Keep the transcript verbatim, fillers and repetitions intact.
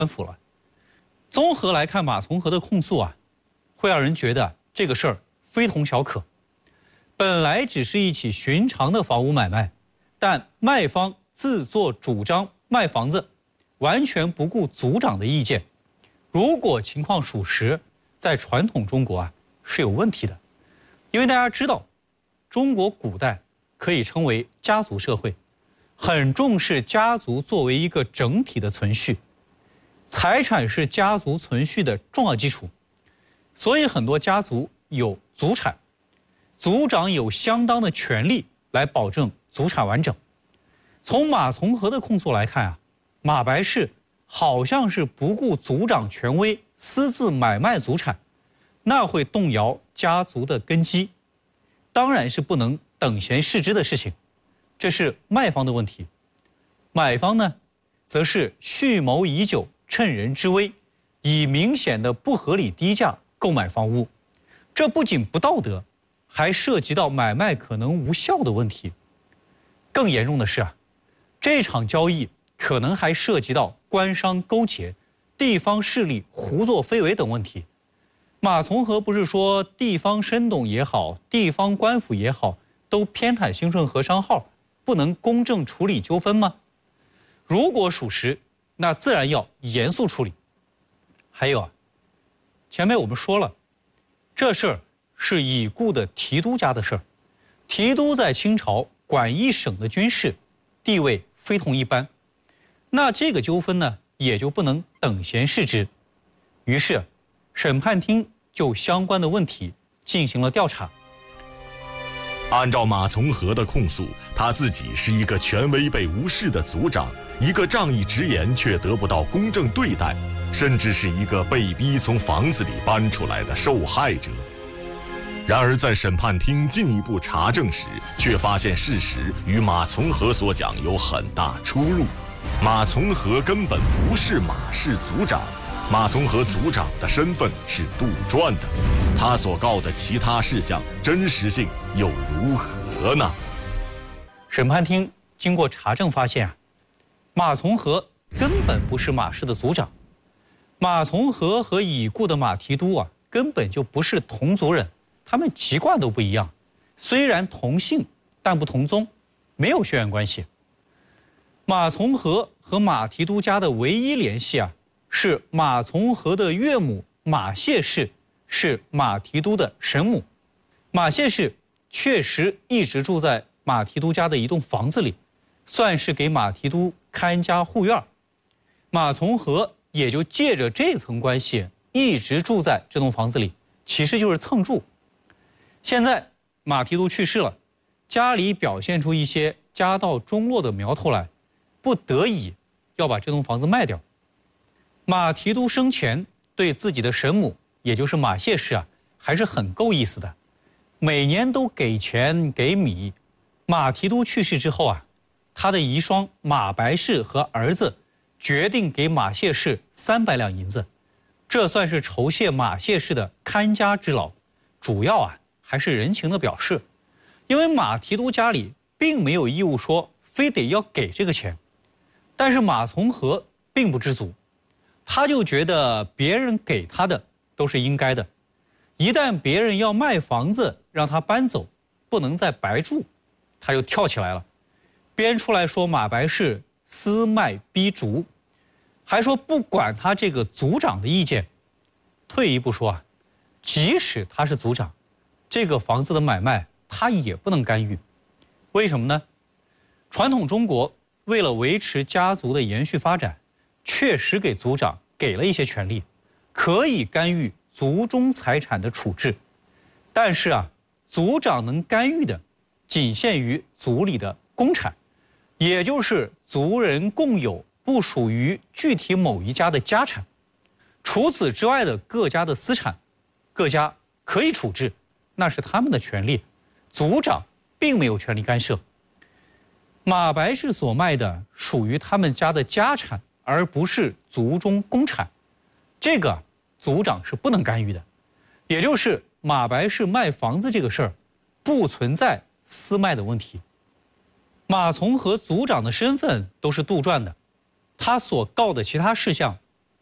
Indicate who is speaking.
Speaker 1: 反腐了。综合来看，马从和的控诉啊，会让人觉得这个事儿非同小可。本来只是一起寻常的房屋买卖，但卖方自作主张卖房子，完全不顾族长的意见。如果情况属实，在传统中国啊是有问题的，因为大家知道，中国古代可以称为家族社会，很重视家族作为一个整体的存续，财产是家族存续的重要基础，所以很多家族有族产，族长有相当的权利来保证族产完整。从马从和的控诉来看啊，马白氏好像是不顾族长权威，私自买卖族产，那会动摇家族的根基，当然是不能等闲视之的事情。这是卖方的问题。买方呢，则是蓄谋已久，趁人之危，以明显的不合理低价购买房屋，这不仅不道德，还涉及到买卖可能无效的问题。更严重的是啊，这场交易可能还涉及到官商勾结、地方势力胡作非为等问题。马从和不是说地方绅董也好，地方官府也好，都偏袒兴顺河商号，不能公正处理纠纷吗？如果属实，那自然要严肃处理。还有啊，前面我们说了，这事儿是已故的提督家的事儿，提督在清朝管一省的军事，地位非同一般，那这个纠纷呢，也就不能等闲视之。于是，审判厅就相关的问题进行了调查。
Speaker 2: 按照马从和的控诉，他自己是一个权威被无视的族长，一个仗义直言却得不到公正对待，甚至是一个被逼从房子里搬出来的受害者。然而在审判厅进一步查证时，却发现事实与马从和所讲有很大出入。马从和根本不是马氏族长，马从和族长的身份是杜撰的，他所告的其他事项真实性又如何呢？
Speaker 1: 审判厅经过查证发现啊，马从和根本不是马氏的族长，马从和和已故的马提督啊根本就不是同族人，他们籍贯都不一样，虽然同姓但不同宗，没有血缘关系。马从和和马提督家的唯一联系啊，是马从和的岳母马谢氏是马提督的神母。马谢氏确实一直住在马提督家的一栋房子里，算是给马提督看家护院。马从和也就借着这层关系一直住在这栋房子里，其实就是蹭住。现在马提督去世了，家里表现出一些家道中落的苗头来，不得已要把这栋房子卖掉。马提督生前对自己的神母，也就是马谢氏啊，还是很够意思的，每年都给钱给米。马提督去世之后啊，他的遗孀马白氏和儿子决定给马谢氏三百两银子，这算是酬谢马谢氏的看家之劳，主要啊还是人情的表示。因为马提督家里并没有义务说非得要给这个钱，但是马从和并不知足，他就觉得别人给他的都是应该的，一旦别人要卖房子让他搬走，不能再白住，他就跳起来了，编出来说马白氏私卖逼逐，还说不管他这个族长的意见。退一步说啊，即使他是族长，这个房子的买卖他也不能干预。为什么呢？传统中国为了维持家族的延续发展，确实给族长给了一些权利，可以干预族中财产的处置。但是啊，族长能干预的仅限于族里的公产，也就是族人共有不属于具体某一家的家产。除此之外的各家的私产，各家可以处置，那是他们的权利，族长并没有权利干涉。马白氏所卖的属于他们家的家产，而不是族中公产，这个族长是不能干预的。也就是马白氏卖房子这个事儿，不存在私卖的问题。马从和族长的身份都是杜撰的，他所告的其他事项